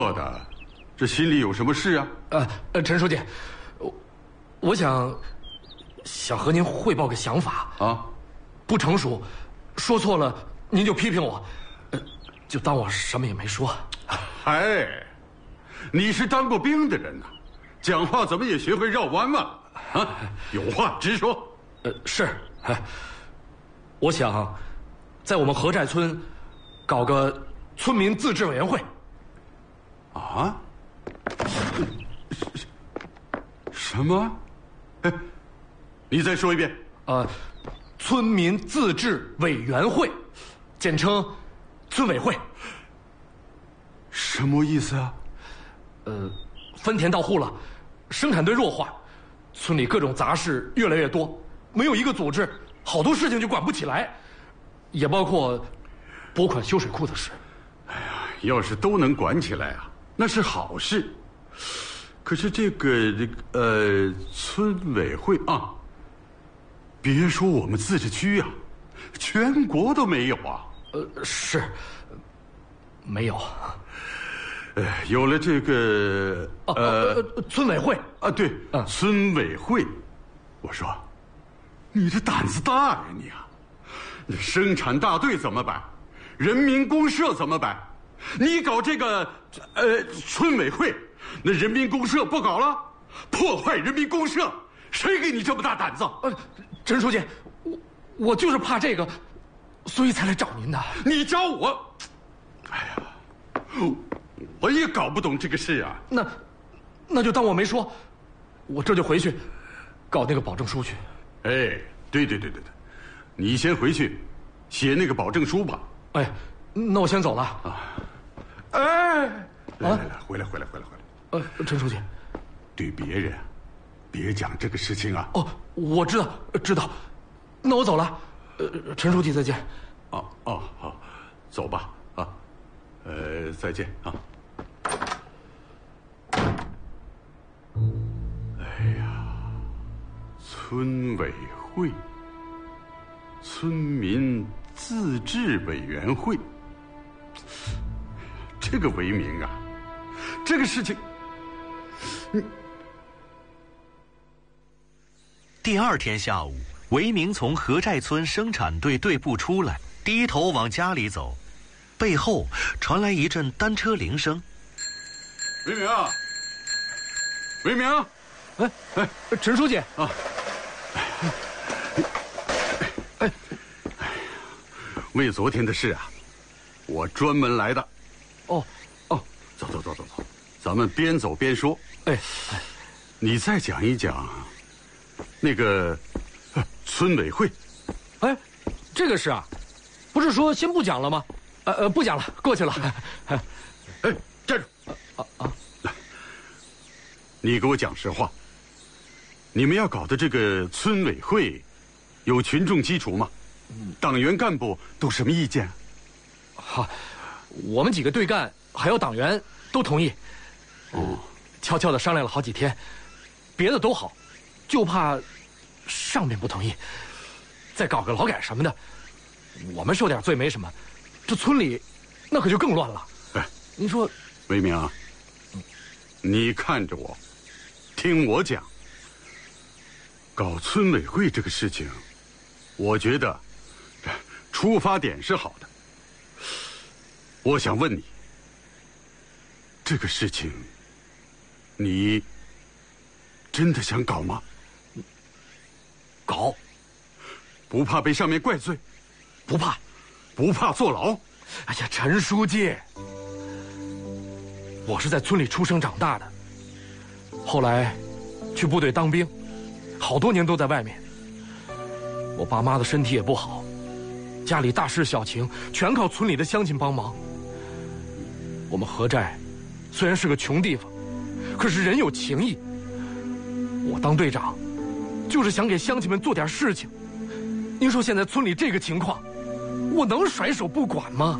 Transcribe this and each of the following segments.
的，这心里有什么事啊？ 陈书记，我想和您汇报个想法啊， 不成熟，说错了您就批评我，就当我什么也没说。 哎，你是当过兵的人呐，讲话怎么也学会绕弯弯啊？有话直说。 是，我想在我们河寨村搞个村民自治委员会。 啊？什么？哎，你再说一遍。 村民自治委员会，简称村委会。 什么意思啊？ 分田到户了，生产队弱化，村里各种杂事越来越多，没有一个组织，好多事情就管不起来，也包括拨款修水库的事。 哎呀，要是都能管起来啊，那是好事。可是这个村委会啊，别说我们自治区啊，全国都没有啊。 是，没有。 有了这个村委会啊，对，村委会。我说，你这胆子大呀你啊！那生产大队怎么办？人民公社怎么办？你搞这个村委会，那人民公社不搞了，破坏人民公社，谁给你这么大胆子？ 陈书记，我就是怕这个，所以才来找您的。 你找我？哎呀，我也搞不懂这个事啊。 那就当我没说，我这就回去搞那个保证书去。 哎，对，你先回去写那个保证书吧。 哎，那我先走了啊。哎，来，回来。 陈书记， 对别人别讲这个事情啊。 哦，我知道。那我走了。陈书记再见。 好，走吧啊。再见啊。哎呀，村委会、村民自治委员会，这个为名啊，这个事情， 第二天下午，维明从河寨村生产队队部出来，低头往家里走，背后传来一阵单车铃声。 维明啊，维明， 陈书记啊， 为昨天的事啊，我专门来的。 哦， 走，咱们边走边说。你再讲一讲那个村委会。 这个事啊，不是说先不讲了吗？不讲了，过去了。 站住！来，你给我讲实话。你们要搞的这个村委会，有群众基础吗？党员干部都什么意见？ 好，我们几个队干还有党员都同意。悄悄的商量了好几天，别的都好，就怕上面不同意，再搞个劳改什么的，我们受点罪没什么，这村里那可就更乱了。您说， 维明啊，你看着我，听我讲。搞村委会这个事情，我觉得出发点是好的。我想问你，这个事情你真的想搞吗？ 搞， 不怕被上面怪罪？ 不怕， 不怕坐牢？ 哎呀，陈书记，我是在村里出生长大的，后来去部队当兵，好多年都在外面。我爸妈的身体也不好，家里大事小情全靠村里的乡亲帮忙。我们河寨虽然是个穷地方，可是人有情义。我当队长，就是想给乡亲们做点事情。您说现在村里这个情况，我能甩手不管吗？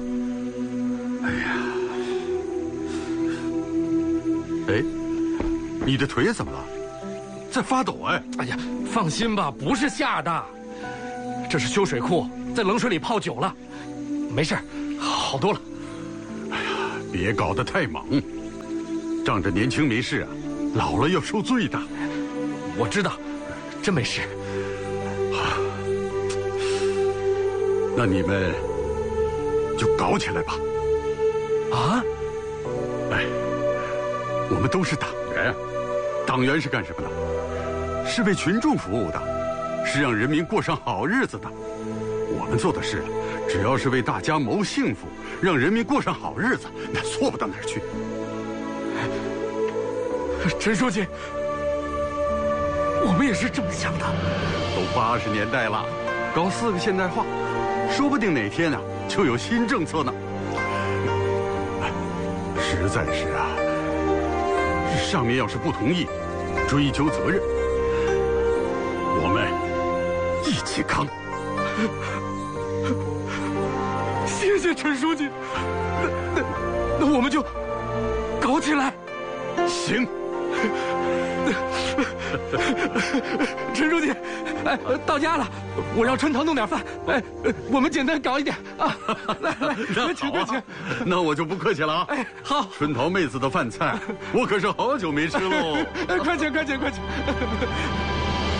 你的腿怎么了？在发抖哎！ 哎呀，放心吧，不是吓的，这是修水库，在冷水里泡久了，没事，好多了。 哎呀，别搞得太猛， 仗着年轻没事啊，老了要受罪的。 我知道，真没事。 那你们就搞起来吧。 啊？ 哎，我们都是党员，党员是干什么的？是为群众服务的，是让人民过上好日子的。我们做的事，只要是为大家谋幸福，让人民过上好日子，那错不到哪儿去。 陈书记，我们也是这么想的。 都80年代了，搞4个现代化，说不定哪天啊就有新政策呢。实在是啊，上面要是不同意，追究责任，我们一起扛。 谢谢陈书记，那我们就搞起来。 行。 陈书记，哎，到家了，我让春桃弄点饭。哎，我们简单搞一点啊。来，请快请。 那我就不客气了啊。 哎，好。 春桃妹子的饭菜，我可是好久没吃喽。 快请。